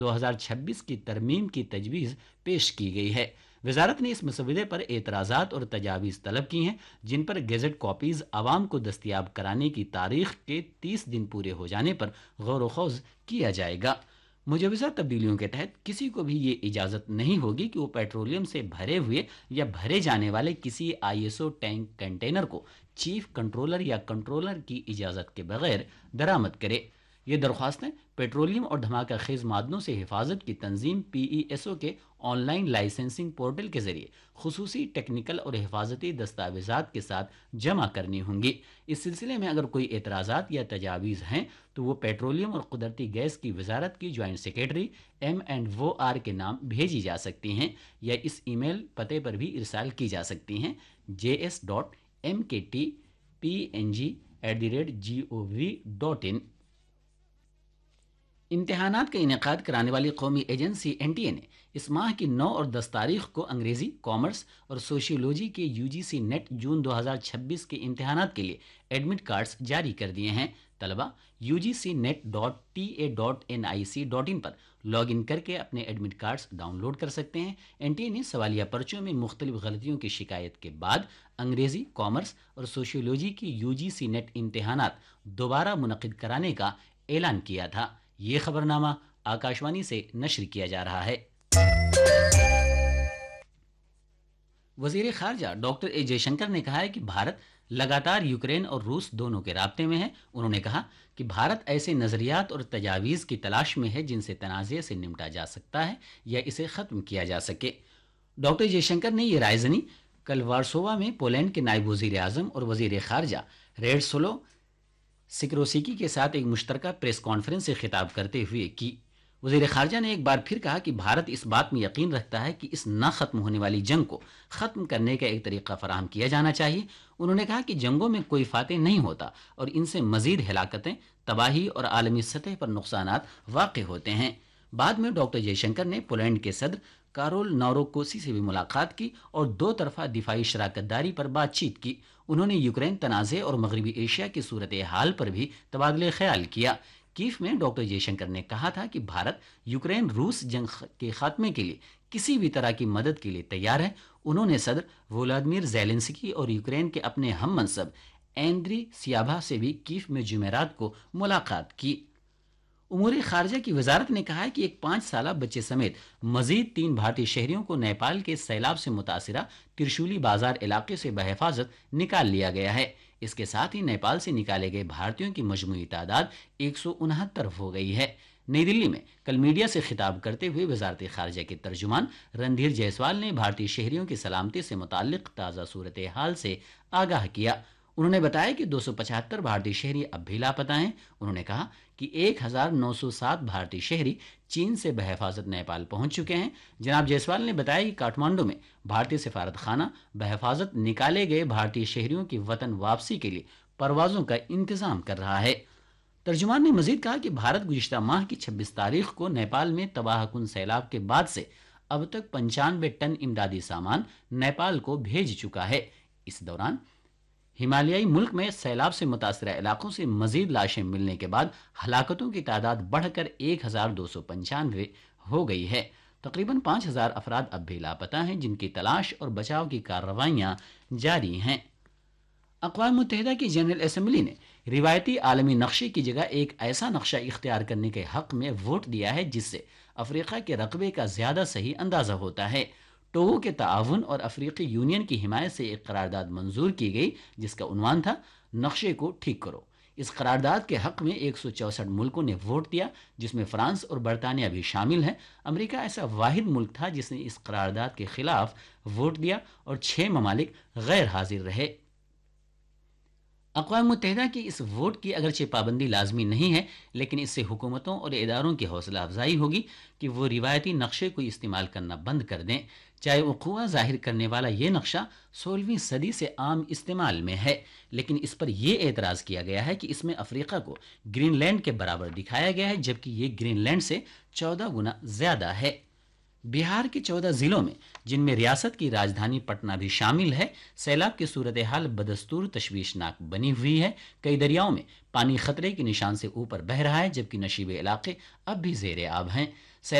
2026 کی ترمیم کی تجویز پیش کی گئی ہے۔ وزارت نے اس مسودے پر اعتراضات اور تجاویز طلب کی ہیں، جن پر گیزٹ کاپیز عوام کو دستیاب کرانے کی تاریخ کے 30 دن پورے ہو جانے پر غور و خوض کیا جائے گا۔ مجوزہ تبدیلیوں کے تحت کسی کو بھی یہ اجازت نہیں ہوگی کہ وہ پیٹرولیم سے بھرے ہوئے یا بھرے جانے والے کسی ISO ٹینک کنٹینر کو چیف کنٹرولر یا کنٹرولر کی اجازت کے بغیر درآمد کرے۔ یہ درخواستیں پیٹرولیم اور دھماکہ خیز معدنوں سے حفاظت کی تنظیم PESO کے آن لائن لائسنسنگ پورٹل کے ذریعے خصوصی ٹیکنیکل اور حفاظتی دستاویزات کے ساتھ جمع کرنی ہوں گی۔ اس سلسلے میں اگر کوئی اعتراضات یا تجاویز ہیں تو وہ پیٹرولیم اور قدرتی گیس کی وزارت کی جوائنٹ سیکرٹری M&OR کے نام بھیجی جا سکتی ہیں، یا اس ای میل پتے پر بھی ارسال کی جا سکتی ہیں js.mktpng@gov.in۔ امتحانات کا انعقاد کرانے والی قومی ایجنسی NTA نے اس ماہ کی 9 اور 10 تاریخ کو انگریزی، کامرس اور سوشیولوجی کے UGC نیٹ جون 2026 کے امتحانات کے لیے ایڈمٹ کارڈز جاری کر دیے ہیں۔ طلبہ ugcnet.ta.nic.in پر لاگ ان کر کے اپنے ایڈمٹ کارڈز ڈاؤن لوڈ کر سکتے ہیں۔ NTA نے سوالیہ پرچوں میں مختلف غلطیوں کی شکایت کے بعد انگریزی، کامرس اور سوشیولوجی کی UGC نیٹ امتحانات دوبارہ منعقد کرانے کا اعلان کیا تھا۔ یہ خبرنامہ آکاشوانی سے نشر کیا جا رہا ہے۔ وزیر خارجہ ڈاکٹر اے جے شنکر نے کہا ہے کہ بھارت لگاتار یوکرین اور روس دونوں کے رابطے میں ہے۔ انہوں نے کہا کہ بھارت ایسے نظریات اور تجاویز کی تلاش میں ہے جن سے تنازع سے نمٹا جا سکتا ہے یا اسے ختم کیا جا سکے۔ ڈاکٹر جے شنکر نے یہ رائے زنی کل وارسووا میں پولینڈ کے نائب وزیر اعظم اور وزیر خارجہ ریڈسلو سکروسکی کے ساتھ ایک مشترکہ پریس کانفرنس سے خطاب کرتے ہوئے کی۔ وزیر خارجہ نے ایک بار پھر کہا کہ بھارت اس بات میں یقین رکھتا ہے کہ اس نہ ختم ہونے والی جنگ کو ختم کرنے کا ایک طریقہ فراہم کیا جانا چاہیے۔ انہوں نے کہا کہ جنگوں میں کوئی فاتح نہیں ہوتا اور ان سے مزید ہلاکتیں، تباہی اور عالمی سطح پر نقصانات واقع ہوتے ہیں۔ بعد میں ڈاکٹر جے شنکر نے پولینڈ کے صدر کارول ناروکوسی سے بھی ملاقات کی اور دو طرفہ دفاعی شراکت داری پر بات چیت کی۔ انہوں نے یوکرین تنازع اور مغربی ایشیا کی صورتحال پر بھی تبادلہ خیال کیا۔ کیف میں ڈاکٹر جے شنکر نے کہا تھا کہ بھارت یوکرین روس جنگ کے خاتمے کے لیے کسی بھی طرح کی مدد کے لیے تیار ہے۔ انہوں نے صدر ولادیمیر زیلنسکی اور یوکرین کے اپنے ہم منصب ایندری سیابھا سے بھی کیف میں جمعرات کو ملاقات کی۔ امور خارجہ کی وزارت نے کہا ہے کہ ایک 5 سالہ بچے سمیت مزید 3 بھارتی شہریوں کو نیپال کے سیلاب سے متاثرہ ترشولی بازار علاقے سے بحفاظت نکال لیا گیا ہے۔ اس کے ساتھ ہی نیپال سے نکالے گئے بھارتیوں کی مجموعی تعداد 169 ہو گئی ہے۔ نئی دلی میں کل میڈیا سے خطاب کرتے ہوئے وزارت خارجہ کے ترجمان رندھیر جیسوال نے بھارتی شہریوں کی سلامتی سے متعلق تازہ صورتحال سے آگاہ کیا۔ انہوں نے بتایا کہ 275 بھارتی شہری اب بھی لاپتہ ہیں۔ انہوں نے کہا کہ 1907 بھارتی شہری چین سے بحفاظت نیپال پہنچ چکے ہیں۔ جناب جیسوال نے بتایا کہ کاٹمانڈو میں بھارتی سفارت خانہ بحفاظت نکالے گئے بھارتی شہریوں کی وطن واپسی کے لیے پروازوں کا انتظام کر رہا ہے۔ ترجمان نے مزید کہا کہ بھارت گزشتہ ماہ کی 26 تاریخ کو نیپال میں تباہ کن سیلاب کے بعد سے اب تک 95 ٹن امدادی سامان نیپال کو بھیج چکا ہے۔ اس دوران ہمالیائی ملک میں سیلاب سے متاثرہ علاقوں سے مزید لاشیں ملنے کے بعد ہلاکتوں کی تعداد بڑھ کر 1295 ہو گئی ہے۔ تقریباً 5000 افراد اب بھی لاپتہ ہیں، جن کی تلاش اور بچاؤ کی کارروائیاں جاری ہیں۔ اقوام متحدہ کی جنرل اسمبلی نے روایتی عالمی نقشے کی جگہ ایک ایسا نقشہ اختیار کرنے کے حق میں ووٹ دیا ہے جس سے افریقہ کے رقبے کا زیادہ صحیح اندازہ ہوتا ہے۔ ٹوگو کے تعاون اور افریقی یونین کی حمایت سے ایک قرارداد منظور کی گئی جس کا عنوان تھا نقشے کو ٹھیک کرو۔ اس قرارداد کے حق میں 164 ملکوں نے ووٹ دیا، جس میں فرانس اور برطانیہ بھی شامل ہیں۔ امریکہ ایسا واحد ملک تھا جس نے اس قرارداد کے خلاف ووٹ دیا اور 6 ممالک غیر حاضر رہے۔ اقوام متحدہ کی اس ووٹ کی اگرچہ پابندی لازمی نہیں ہے، لیکن اس سے حکومتوں اور اداروں کی حوصلہ افزائی ہوگی کہ وہ روایتی نقشے کو استعمال کرنا بند کر دیں، چاہے وقوع ظاہر کرنے والا یہ نقشہ 16ویں صدی سے عام استعمال میں ہے۔ لیکن اس پر یہ اعتراض کیا گیا ہے کہ اس میں افریقہ کو گرین لینڈ کے برابر دکھایا گیا ہے، جبکہ یہ گرین لینڈ سے 14 گنا زیادہ ہے۔ بہار کے 14 ضلعوں میں، جن میں ریاست کی راجدھانی پٹنہ بھی شامل ہے، سیلاب کی صورتحال بدستور تشویشناک بنی ہوئی ہے۔ کئی دریاؤں میں پانی خطرے کے نشان سے اوپر بہہ رہا ہے، جبکہ نشیبے علاقے اب بھی زیر آب ہیں۔